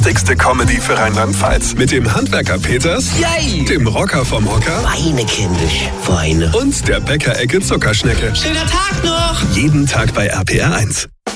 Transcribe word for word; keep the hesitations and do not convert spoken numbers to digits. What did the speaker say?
Dickste Comedy für Rheinland-Pfalz. Mit dem Handwerker Peters, Yay! dem Rocker vom Hocker Weine, kindisch, Weine. und der Bäckerecke Zuckerschnecke. Schöner Tag noch! Jeden Tag bei R P R eins.